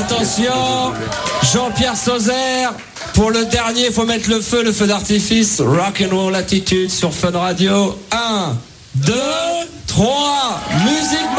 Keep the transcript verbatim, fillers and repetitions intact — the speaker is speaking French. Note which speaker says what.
Speaker 1: Attention, Jean-Pierre Sauzère. Pour le dernier, faut mettre le feu, le feu d'artifice. Rock and roll attitude sur Fun Radio. un, deux, trois, musique.